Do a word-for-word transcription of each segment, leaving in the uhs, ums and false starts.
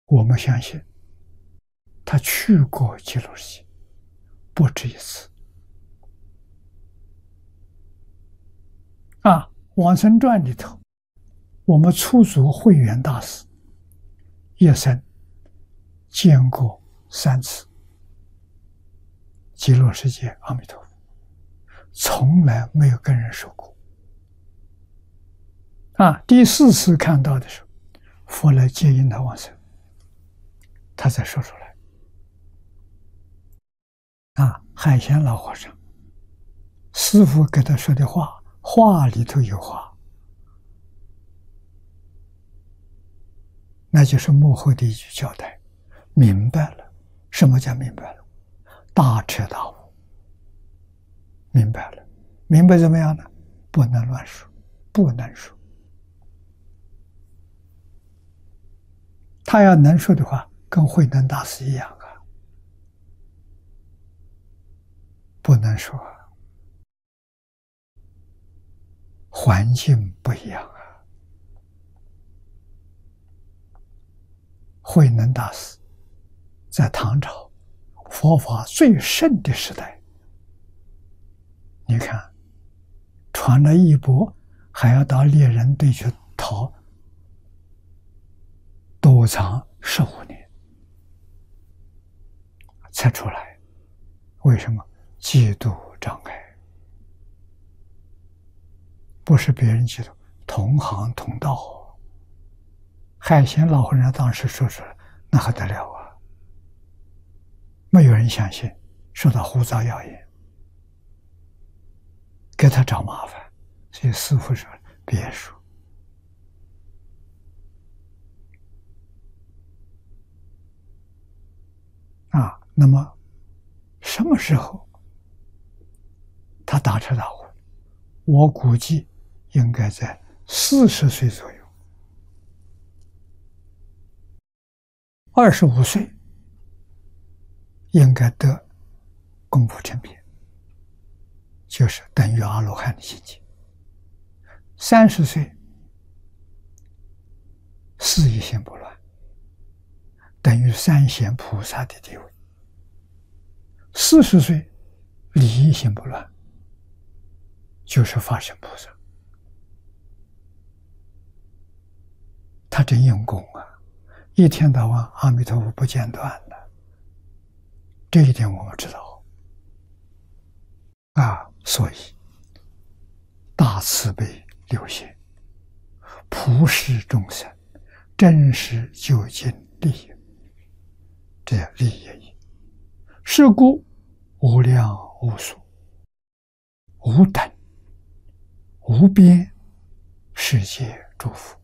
我们相信他去过极乐世界不止一次。啊，往生传里头，我们初祖慧远大师一生见过三次极乐世界阿弥陀佛，从来没有跟人说过。啊，第四次看到的时候，佛来接引他往生，他才说出来。啊，海贤老和尚，师父给他说的话，话里头有话，那就是幕后的一句交代，明白了。什么叫明白了？大彻大悟，明白了。明白怎么样呢？不能乱说，不能说。他要能说的话，跟慧能大师一样啊，不能说啊，环境不一样啊。慧能大师在唐朝佛法最盛的时代，你看传了一钵，还要到猎人队去讨，躲藏十五年才出来。为什么？嫉妒障碍，不是别人嫉妒，同行同道。海贤老和尚当时说出来，那还得了啊！没有人相信，说他胡造谣言，给他找麻烦。所以师父说别说。啊，那么什么时候他大彻大悟？我估计应该在四十岁左右。二十五岁应该得功夫成片，就是等于阿罗汉的境界。三十岁事业心不乱，等于三贤菩萨的地位。四十岁理义心不乱，就是法身菩萨。他真用功啊，一天到晚阿弥陀佛不间断的，这一点我们知道啊。所以大慈悲流现，普施众生，真实究竟利益，这利益也。是故无量无数无等无边世界诸佛，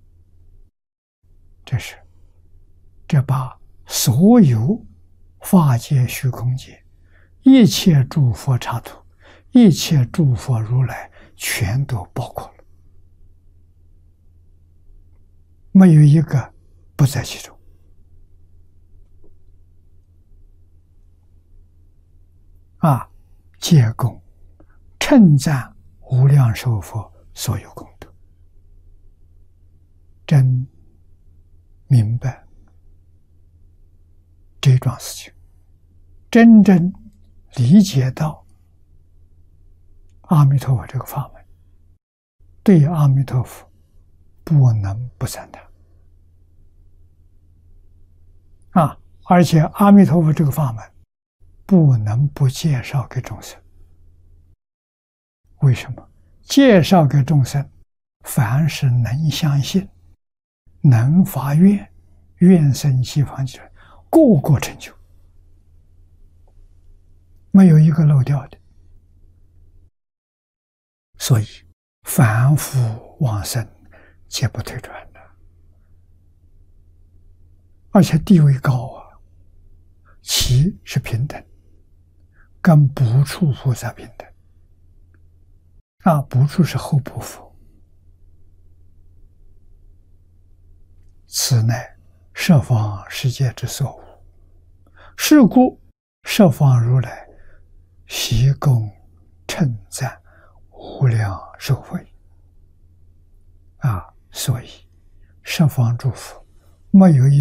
这是这把所有法界虚空界一切诸佛刹土，一切诸佛如来全都包括了，没有一个不在其中。啊，皆供称赞无量寿佛所有功德，真明白这桩事情，真正理解到阿弥陀佛这个法门，对阿弥陀佛不能不赞叹啊！而且阿弥陀佛这个法门不能不介绍给众生。为什么？介绍给众生，凡是能相信、能发愿、愿生西方极乐，个个成就，没有一个漏掉的。所以凡夫往生皆不退转的，而且地位高啊，其是平等，跟不处菩萨平等啊，不处是后不佛，此乃十方世界之所无，是故十方如来悉供称赞无量寿慧啊！所以十方诸佛没有一